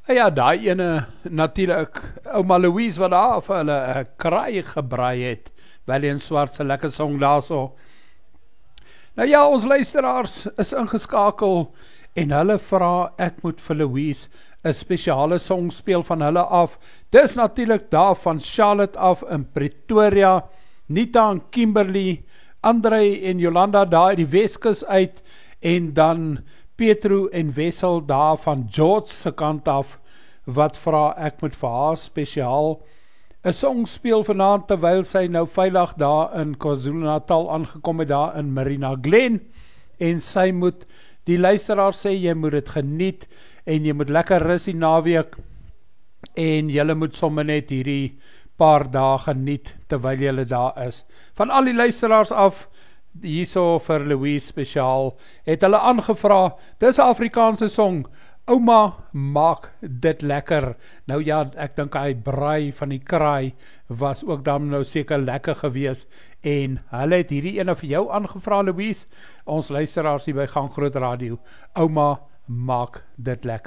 Ja, daai ene natuurlik ouma Louise wat daar vir hulle 'n kraai gebraai het. Welleen Swart se lekker song daarso. Nou ja, ons luisteraars is ingeskakel en hulle vra ek moet vir Louise 'n spesiale song speel van hulle af. Dis natuurlik daar van Charlotte af in Pretoria, Nita en Kimberly, Andre en Jolanda daar uit die Weskus uit en dan Petro en Wessel daar van George se kant af wat vra ek moet vir haar spesiaal 'n song speel vanaand terwyl sy nou veilig daar in KwaZulu-Natal aangekom het daar in Marina Glen en sy moet die luisteraar sê jy moet dit geniet en jy moet lekker rus die naweek en julle moet sommer net hierdie paar dae geniet terwyl julle daar is. Van al die luisteraars af hierso vir Louise spesiaal het hulle aangevra, dis 'n Afrikaanse song, ouma maak dit lekker. Nou ja, ek dink hy braai van die kraai was ook dan nou seker lekker gewees en hulle het hierdie ene vir jou aangevra Louise, ons luisteraars hier by Gang Groot Radio, ouma maak dit lekker.